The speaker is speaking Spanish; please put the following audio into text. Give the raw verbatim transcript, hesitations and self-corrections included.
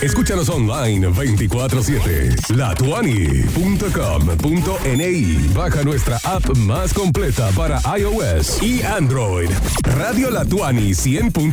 Escúchanos online veinticuatro siete. la tuani punto com punto ni. Baja nuestra app más completa para iOS y Android. Radio La Tuani cien.